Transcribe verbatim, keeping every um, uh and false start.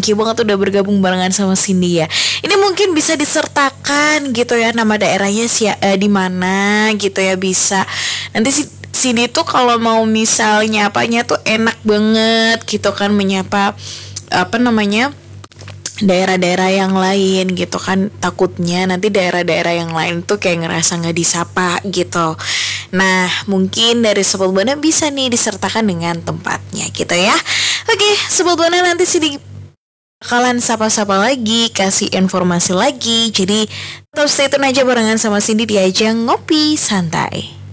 thank you banget udah bergabung barengan sama Cindy ya. Ini mungkin bisa disertakan gitu ya nama daerahnya si eh, di mana gitu ya, bisa. Nanti si Cindy tuh kalau mau misalnya apanya tuh enak banget gitu kan menyapa apa namanya daerah-daerah yang lain gitu kan, takutnya nanti daerah-daerah yang lain tuh kayak ngerasa nggak disapa gitu. Nah mungkin dari Sobat Buana bisa nih disertakan dengan tempatnya gitu ya. Oke Sobat Buana, nanti sih bakalan sapa-sapa lagi, kasih informasi lagi, jadi tetap stay tune aja barengan sama Cindy di ajang Ngopi Santai.